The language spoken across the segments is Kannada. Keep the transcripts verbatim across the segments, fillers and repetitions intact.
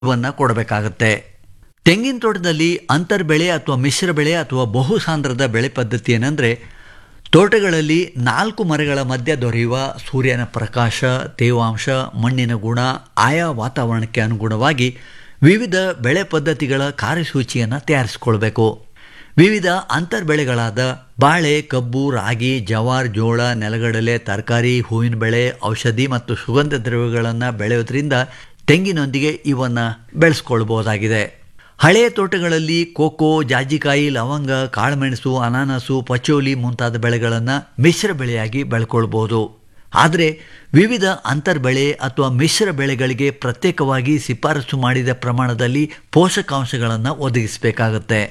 ವನ್ನ ಕೊಡಬೇಕಾಗತ್ತೆ. ತೆಂಗಿನ ತೋಟದಲ್ಲಿ ಅಂತರ್ ಬೆಳೆ ಅಥವಾ ಮಿಶ್ರ ಬೆಳೆ ಅಥವಾ ಬಹುಸಾಂದ್ರದ ಬೆಳೆ ಪದ್ಧತಿ ಏನಂದರೆ, ತೋಟಗಳಲ್ಲಿ ನಾಲ್ಕು ಮರಗಳ ಮಧ್ಯ ದೊರೆಯುವ ಸೂರ್ಯನ ಪ್ರಕಾಶ, ತೇವಾಂಶ, ಮಣ್ಣಿನ ಗುಣ, ಆಯಾ ವಾತಾವರಣಕ್ಕೆ ಅನುಗುಣವಾಗಿ ವಿವಿಧ ಬೆಳೆ ಪದ್ಧತಿಗಳ ಕಾರ್ಯಸೂಚಿಯನ್ನು ತಯಾರಿಸಿಕೊಳ್ಬೇಕು. ವಿವಿಧ ಅಂತರ್ ಬೆಳೆಗಳಾದ ಬಾಳೆ, ಕಬ್ಬು, ರಾಗಿ, ಜವಾರ್, ಜೋಳ, ನೆಲಗಡಲೆ, ತರಕಾರಿ, ಹೂವಿನ ಬೆಳೆ, ಔಷಧಿ ಮತ್ತು ಸುಗಂಧ ದ್ರವ್ಯಗಳನ್ನು ಬೆಳೆಯೋದ್ರಿಂದ ತೆಂಗಿನೊಂದಿಗೆ ಇವನ್ನು ಬೆಳೆಸ್ಕೊಳ್ಬಹುದಾಗಿದೆ. ಹಳೆಯ ತೋಟಗಳಲ್ಲಿ ಕೋಕೋ, ಜಾಜಿಕಾಯಿ, ಲವಂಗ, ಕಾಳುಮೆಣಸು, ಅನಾನಸು, ಪಚೋಲಿ ಮುಂತಾದ ಬೆಳೆಗಳನ್ನು ಮಿಶ್ರ ಬೆಳೆಯಾಗಿ ಬೆಳ್ಕೊಳ್ಬೋದು. ಆದರೆ ವಿವಿಧ ಅಂತರ್ ಬೆಳೆ ಅಥವಾ ಮಿಶ್ರ ಬೆಳೆಗಳಿಗೆ ಪ್ರತ್ಯೇಕವಾಗಿ ಶಿಫಾರಸು ಮಾಡಿದ ಪ್ರಮಾಣದಲ್ಲಿ ಪೋಷಕಾಂಶಗಳನ್ನು ಒದಗಿಸಬೇಕಾಗತ್ತೆ.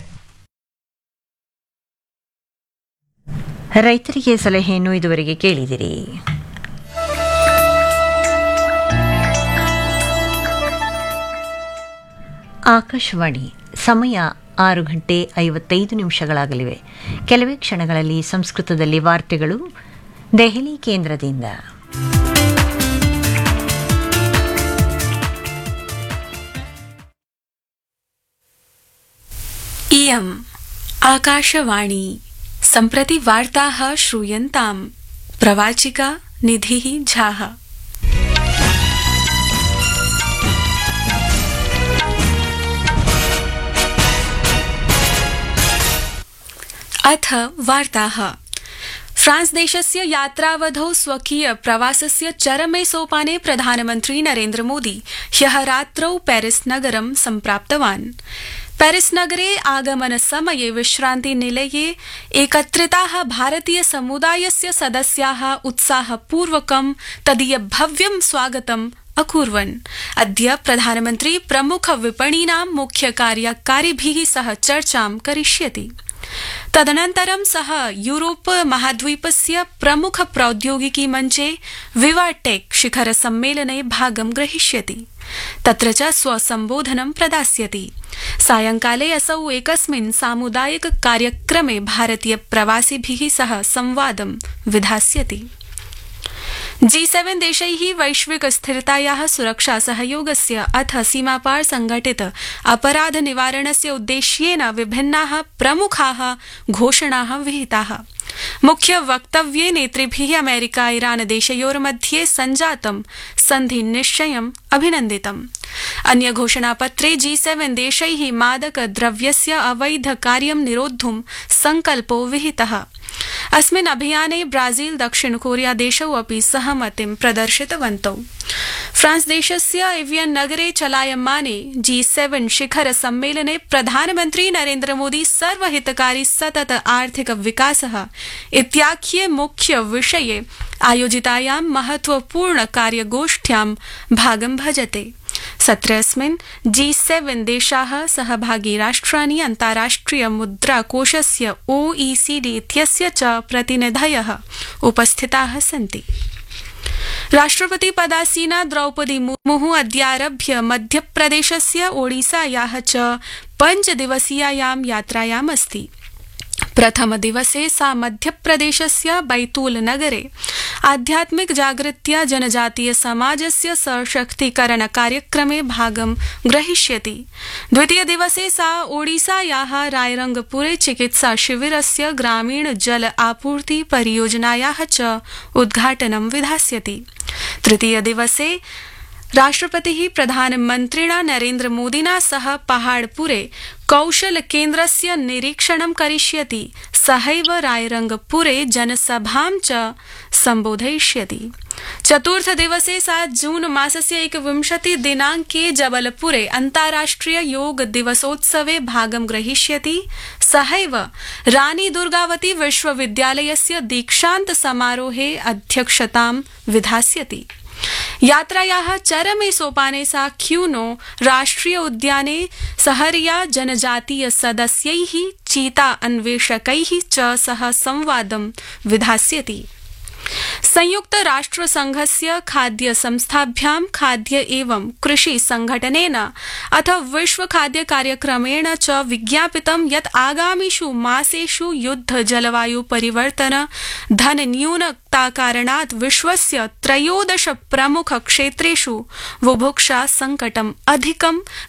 ರೈತರಿಗೆ ಸಲಹೆಯನ್ನು ಇದುವರೆಗೆ ಕೇಳಿದಿರಿ. ಆಕಾಶವಾಣಿ, ಸಮಯ ಆರು ಗಂಟೆ ಐವತ್ತೈದು ನಿಮಿಷಗಳಾಗಲಿವೆ. ಕೆಲವೇ ಕ್ಷಣಗಳಲ್ಲಿ ಸಂಸ್ಕೃತದಲ್ಲಿ ವಾರ್ತೆಗಳು ದೆಹಲಿ ಕೇಂದ್ರದಿಂದ. इयम् आकाशवाणी सम्प्रति वार्ताः श्रूयन्ताम्. प्रवाचिका निधिः झाः. अथ वार्ताः. फ्रांस देशस्य यात्रावधौ स्वकीय प्रवासस्य चरमे सोपाने प्रधानमन्त्री नरेन्द्र मोदी ह्यः रात्रौ पेरिस नगरं सम्प्राप्तवान्. पेरिस नगरे आगमन समये विश्रान्ति निलये एकत्रिताः भारतीय समुदायस्य सदस्याः उत्साहपूर्वकं तदीय भव्यं स्वागतम् अकुर्वन्. अद्य प्रधानमन्त्री प्रमुख विपणीनां मुख्य कार्यकारिभिः सह चर्चां करिष्यति. तदनन्तरं सः यूरोप महाद्वीपस्य प्रमुख प्रौद्योगिकी मञ्चे विवाटेक शिखर सम्मेलने भागं ग्रहीष्यति. तत्र च स्वसम्बोधनं प्रदास्यति. सायंकाले असौ एकस्मिन् सामुदायिक कार्यक्रमे भारतीय प्रवासिभिः सह संवादं विधास्यति. जी सेवन देशैः वैश्विक स्थिरतायाः सुरक्षा सहयोगस्य अथ सीमापार संघटित अपराध निवारणस्य उद्देश्येन विभिन्नाः प्रमुखाः घोषणाः विहिताः. मुख्य वक्तव्ये नेतृभिः अमेरिका ईरान देशयोर्मध्ये सञ्जातं सन्धि निश्चयम् अभिनन्दितम्. अन्य घोषणापत्रे जी सेवन देशैः मादक द्रव्यस्य अवैध कार्यं निरोद्धुं संकल्पो विहितः. अस्मिन् अभियाने ब्राजील, दक्षिण कोरिया देशौ अपि सहमतिं प्रदर्शितवन्तौ. फ्रांस देशस्य एवियन नगरे चलायमाने जी सेवन शिखर सम्मेलने प्रधानमन्त्री नरेन्द्र मोदी सर्वहितकारी सतत आर्थिक विकासः इत्याख्ये मुख्य विषये आयोजितायां महत्वपूर्ण कार्यगोष्ठ्यां भागं भजते. सत्रेऽस्मिन् जी सेवन देशाः सहभागी राष्ट्राणि अन्ताराष्ट्रिय मुद्राकोषस्य ओईसीडी इत्यस्य च प्रतिनिधयः उपस्थिताः सन्ति. राष्ट्रपति पदासीना द्रौपदी मुर्मुः अद्यारभ्य मध्यप्रदेशस्य ओडिसायाः च पञ्चदिवसीयायां यात्रायाम् अस्ति. प्रथम दिवसे सा मध्यप्रदेशस्य बैतूल नगरे आध्यात्मिक जागृत्या जनजातीय समाजस्य सशक्तीकरण कार्यक्रमे भागं ग्रहीष्यति. द्वितीय दिवसे सा ओडिसायाः रायरंगपुरे चिकित्सा शिविरस्य ग्रामीण जल आपूर्ति परियोजनायाः च उद्घाटनं विधास्यति. तृतीय दिवसे राष्ट्रपतिः प्रधानमन्त्रिणा नरेन्द्र मोदिना सह पहाड़पुरे कौशल केन्द्रस्य निरीक्षणं करिष्यति. सहैव रायरंगपुरे जनसभां च सम्बोधयिष्यति. चतुर्थ दिवसे सा जून मासस्य एकविंशति दिनाङ्के जबलपुरे अन्ताराष्ट्रिय योग दिवसोत्सवे भागं ग्रहीष्यति. सहैव रानी दुर्गावती विश्वविद्यालयस्य दीक्षान्त समारोहे अध्यक्षतां विधास्यति. यात्रायाः चरमे सोपाने सा क्यूनो राष्ट्रिय उद्याने सहरिया जनजातीय सदस्यैः चीता अन्वेषकैः च सह संवादं विधास्यति. संयुक्त राष्ट्र संघस्य खाद्य संस्थाभ्यां खाद्य एवं कृषि संघटनेन अथ विश्व खाद्य कार्यक्रमेण च विज्ञापितं यत् आगामिषु मासेषु युद्ध जलवायु परिवर्तन धन न्यूनता कारणात् विश्वस्य त्रयोदश प्रमुख क्षेत्रेषु बुभुक्षा संकटम् अधिकं